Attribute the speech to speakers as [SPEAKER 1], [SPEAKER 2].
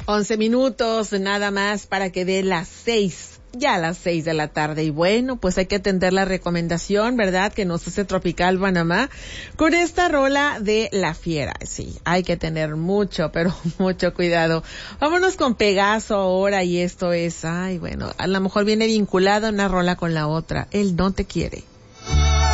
[SPEAKER 1] 11 minutos nada más para que dé las 6. Ya a las 6 de la tarde. Y bueno, pues hay que atender la recomendación, ¿verdad? Que nos hace Tropical Panamá con esta rola de La Fiera. Sí, hay que tener mucho, pero mucho cuidado. Vámonos con Pegaso ahora, y esto es, bueno, a lo mejor viene vinculada una rola con la otra. Él no te quiere.